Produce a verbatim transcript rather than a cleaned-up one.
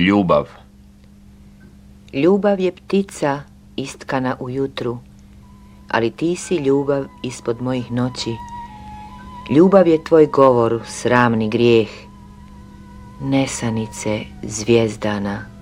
ljubav. Ljubav je ptica istkana u jutru, ali ti si ljubav ispod mojih noći. Ljubav je tvoj govor, sramni grijeh, nesanice zvijezdana.